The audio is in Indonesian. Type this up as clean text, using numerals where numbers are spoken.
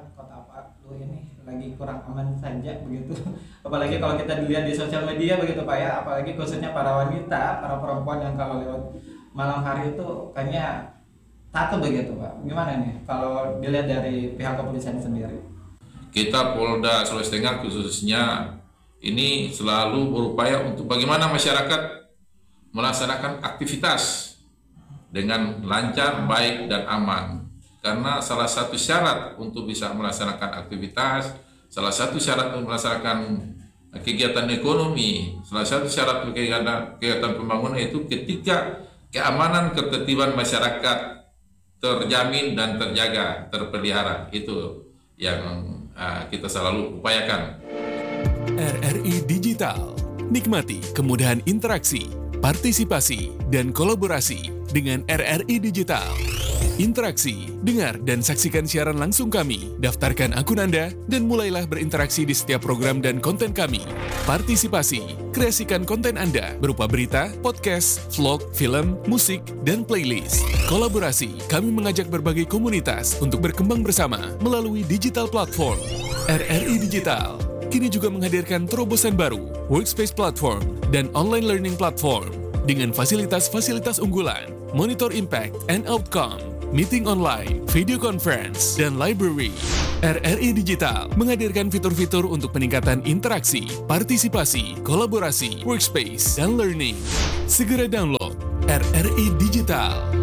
kota Palu ini lagi kurang aman saja begitu. Apalagi kalau kita dilihat di sosial media begitu Pak ya, apalagi khususnya para wanita, para perempuan yang kalau lewat malam hari itu kayaknya tato begitu Pak. Gimana nih kalau dilihat dari pihak kepolisian sendiri? Kita Polda Sulawesi Tengah khususnya ini selalu berupaya untuk bagaimana masyarakat melaksanakan aktivitas dengan lancar, baik, dan aman. Karena salah satu syarat untuk bisa melaksanakan aktivitas, salah satu syarat untuk melaksanakan kegiatan ekonomi, salah satu syarat untuk kegiatan pembangunan itu ketika keamanan ketertiban masyarakat terjamin dan terjaga, terpelihara. Itu yang kita selalu upayakan. RRI Digital. Nikmati kemudahan interaksi, partisipasi, dan kolaborasi dengan RRI Digital. Interaksi, dengar dan saksikan siaran langsung kami, daftarkan akun Anda, dan mulailah berinteraksi di setiap program dan konten kami. Partisipasi, kreasikan konten Anda berupa berita, podcast, vlog, film, musik, dan playlist. Kolaborasi, kami mengajak berbagai komunitas untuk berkembang bersama melalui digital platform. RRI Digital kini juga menghadirkan terobosan baru, workspace platform, dan online learning platform dengan fasilitas-fasilitas unggulan, monitor impact and outcome, meeting online, video conference, dan library. RRI Digital menghadirkan fitur-fitur untuk peningkatan interaksi, partisipasi, kolaborasi, workspace, dan learning. Segera download RRI Digital.